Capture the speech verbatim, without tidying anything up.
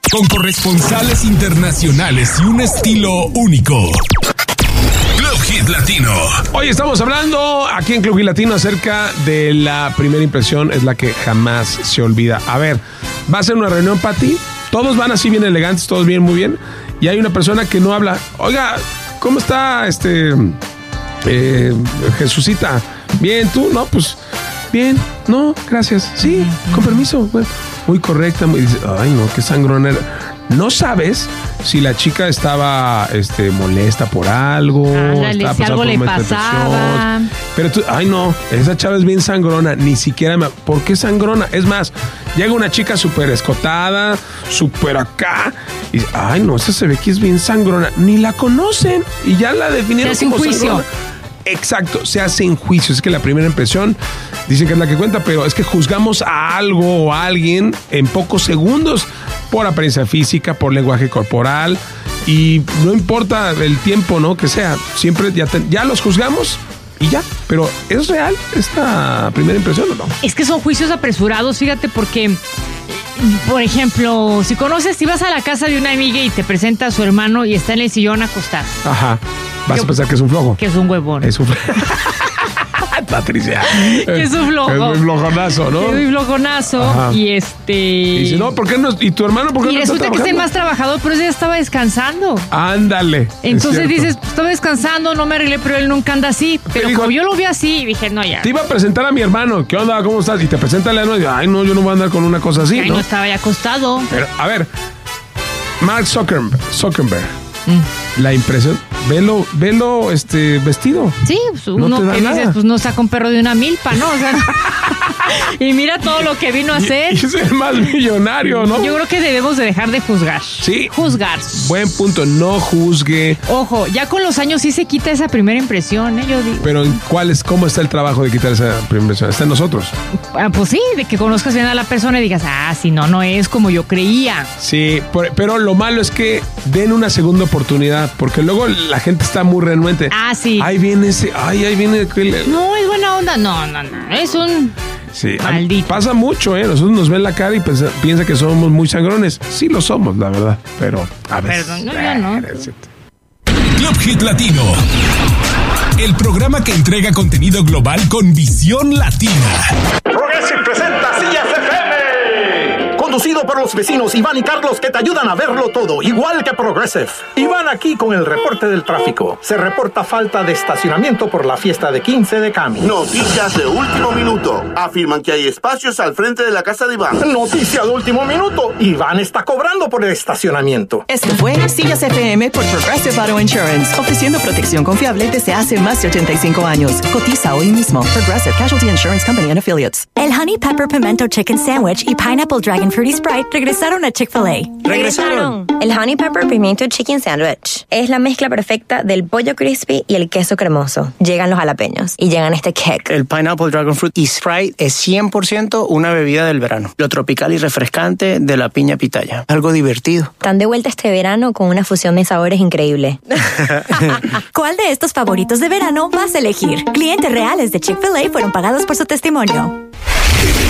Con corresponsales internacionales y un estilo único. Club Hit Latino. Hoy estamos hablando aquí en Club Hit Latino acerca de la primera impresión, es la que jamás se olvida. A ver, va a ser una reunión para ti. Todos van así bien elegantes, todos bien, muy bien. Y hay una persona que no habla. Oiga, ¿cómo está este eh, Jesucita? Bien, ¿tú? No, pues bien. No, gracias. Sí, con permiso. Bueno, muy correcta. Muy, dice, ay, no, qué sangrona era. No sabes si la chica estaba este, molesta por algo. Ándale, si algo le pasaba. Pero tú, ay no, esa chava es bien sangrona. Ni siquiera me... ¿Por qué sangrona? Es más, llega una chica súper escotada, súper acá. Y ay no, esa se ve que es bien sangrona. Ni la conocen. Y ya la definieron se hace como un juicio. sangrona. Exacto, se hace en juicio. Es que la primera impresión dicen que es la que cuenta, pero es que juzgamos a algo o a alguien en pocos segundos por apariencia física, por lenguaje corporal y no importa el tiempo, ¿no? Que sea, siempre ya, te, ya los juzgamos y ya. Pero ¿es real esta primera impresión o no? Es que son juicios apresurados, fíjate, porque... Por ejemplo, si conoces, si vas a la casa de una amiga y te presenta a su hermano y está en el sillón acostado. Ajá. Vas Yo, a pensar que es un flojo. Que es un huevón. Es un Patricia. Que es un flojo. Es un flojonazo, ¿no? Que es un flojonazo. Ajá. Y este... Y dice, no, ¿por qué no? ¿Y tu hermano por qué y no resulta está que es el trabajando? más trabajador, pero ella estaba descansando. Ándale. Entonces dices, pues, estaba descansando, no me arreglé, pero él nunca anda así. Pero dijo, como yo lo vi así, dije, no, ya. Te iba a presentar a mi hermano. ¿Qué onda? ¿Cómo estás? Y te presenta a la hermana y dice, ay, no, yo no voy a andar con una cosa así, Ay, ¿no? no estaba ya acostado. Pero, a ver, Mark Zuckerberg, Zuckerberg mm. la impresión, velo, velo este, vestido. Sí, pues no uno te da que nada. dices, pues no saca un perro de una milpa, ¿no? O sea, y mira todo lo que vino a hacer. Y, y es el más millonario, ¿no? Yo creo que debemos de dejar de juzgar. Sí. Juzgar. Buen punto, no juzgue. Ojo, ya con los años sí se quita esa primera impresión, ¿eh? Yo digo. Pero ¿en cuál es, cómo está el trabajo de quitar esa primera impresión? Está en nosotros. Ah, pues sí, de que conozcas bien a la persona y digas, ah, si no, no es como yo creía. Sí, por, pero lo malo es que den una segunda oportunidad, porque luego la gente está muy renuente. Ah, sí. Ahí viene ese, ay, ahí viene aquel. No, es buena onda. No, no, no. Es un... Sí, maldito. Pasa mucho, ¿eh? Nosotros nos ven la cara y piensa, piensa que somos muy sangrones. Sí lo somos, la verdad. Pero a veces... Perdón, no, yo no. Club Hit Latino. El programa que entrega contenido global con visión latina. Progressive presenta Sillas F M. Conducido por los vecinos Iván y Carlos, que te ayudan a verlo todo, igual que Progressive. Iván aquí con el reporte del tráfico. Se reporta falta de estacionamiento por la fiesta de quince de Cami. Noticias de último minuto. Afirman que hay espacios al frente de la casa de Iván. Noticia de último minuto. Iván está cobrando por el estacionamiento. Esto fue Sillas F M por Progressive Auto Insurance, ofreciendo protección confiable desde hace más de ochenta y cinco años. Cotiza hoy mismo. Progressive Casualty Insurance Company and Affiliates. El Honey Pepper Pimento Chicken Sandwich y Pineapple Dragon Fruity Sprite regresaron a Chick-fil-A. ¡Regresaron! El Honey Pepper Pimento Chicken Sandwich es la mezcla perfecta del pollo crispy y el queso cremoso. Llegan los jalapeños y llegan este kick. El Pineapple Dragon Fruit y Sprite es cien por ciento una bebida del verano. Lo tropical y refrescante de la piña pitaya. Algo divertido. Están de vuelta este verano con una fusión de sabores increíble. ¿Cuál de estos favoritos de verano vas a elegir? Clientes reales de Chick-fil-A fueron pagados por su testimonio.